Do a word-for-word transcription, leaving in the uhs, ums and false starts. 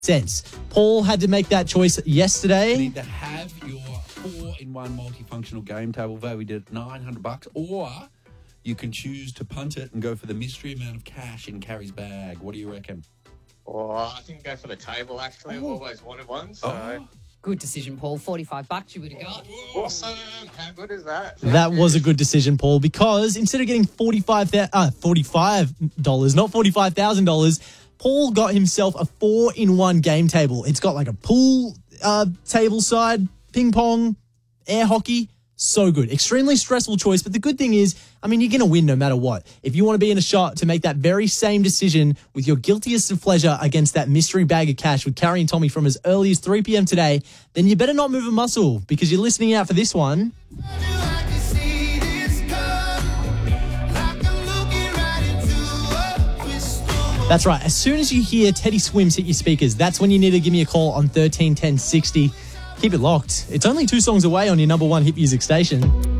sense. Paul had to make that choice yesterday. You need to have your four-in-one multifunctional game table valued at nine hundred bucks, or you can choose to punt it and go for the mystery amount of cash in Carrie's bag. What do you reckon? Oh, I think go for the table, actually. I've always wanted one, so... Oh. Good decision, Paul. forty-five bucks you would have got. Awesome. How good is that? That was a good decision, Paul, because instead of getting forty-five dollars, uh, forty-five dollars, not forty-five thousand dollars, Paul got himself a four-in-one game table. It's got like a pool uh, table side, ping pong, air hockey. So good. Extremely stressful choice, but the good thing is, I mean, you're going to win no matter what. If you want to be in a shot to make that very same decision with your guiltiest of pleasure against that mystery bag of cash with Carrie and Tommy from as early as three p.m. today, then you better not move a muscle because you're listening out for this one. That's right. As soon as you hear Teddy Swims hit your speakers, that's when you need to give me a call on thirteen ten sixty. Keep it locked. It's only two songs away on your number one hit music station.